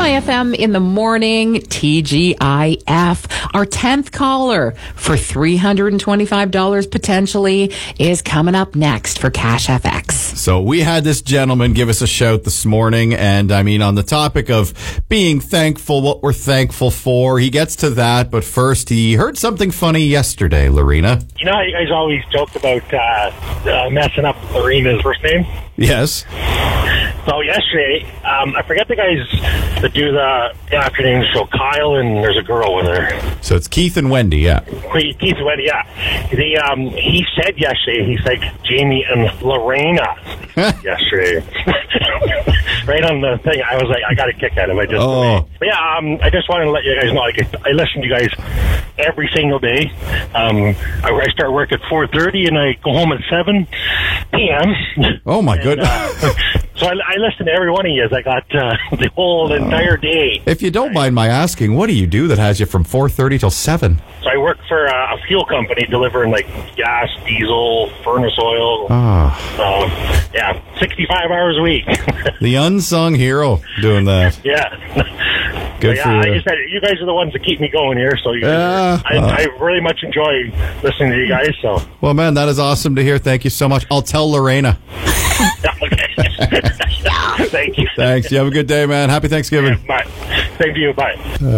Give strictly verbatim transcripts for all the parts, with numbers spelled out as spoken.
My F M in the morning, T G I F. Our tenth caller for three hundred twenty-five dollars potentially is coming up next for Cash F X. So we had this gentleman give us a shout this morning, and I mean, on the topic of being thankful, what we're thankful for, he gets to that, but first he heard something funny yesterday, Lorena. You know how you guys always joke about uh, uh, messing up Lorena's first name? Yes. So yesterday, um, I forget the guys that do the afternoon show, Kyle, and there's a girl with her. So it's Keith and Wendy, yeah. Keith and Wendy, yeah. They, um, he said yesterday, he's like Jamie and Lorena yesterday. Right on the thing, I was like, I got a kick out of it. I just, oh. But yeah, um, I just wanted to let you guys know, like, I listen to you guys every single day. Um, I, I start work at four thirty and I go home at seven p.m. Oh my and, goodness. Uh, so I, I listen to every one of you. I got uh, the whole entire day. If you don't mind my asking, what do you do that has you from four thirty till seven? So I work for uh, a fuel company delivering like gas, diesel, furnace oil. Oh. So, yeah, sixty-five hours a week. The unsung hero doing that. Yeah. Good yeah, for I you. just said, you guys are the ones that keep me going here. So you guys Yeah. are, I, Uh. I really much enjoy listening to you guys. So. Well, man, that is awesome to hear. Thank you so much. I'll tell Lorena. Yeah, okay. Thank you. Thanks. You have a good day, man. Happy Thanksgiving. Yeah, bye. Same to you. Bye.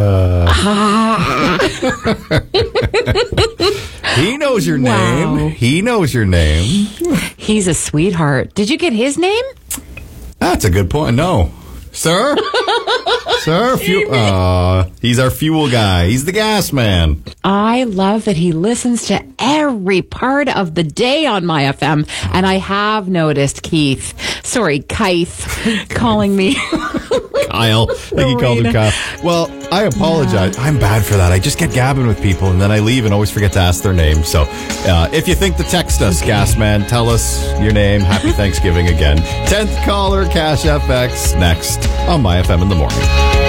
Uh, he knows your Wow. name. He knows your name. He's a sweetheart. Did you get his name? That's a good point. No. Sir? Sir? Fuel. Uh, he's our fuel guy. He's the gas man. I love that he listens to every part of the day on My F M. And I have noticed Keith, sorry, Keith, calling me. Kyle. I think he called him Kyle. Well, I apologize. I'm bad for that. I just get gabbing with people and then I leave and always forget to ask their name. So uh, if you think to text us, gas man, tell us your name. Happy Thanksgiving again. tenth caller, Cash F X, next on My F M in the morning.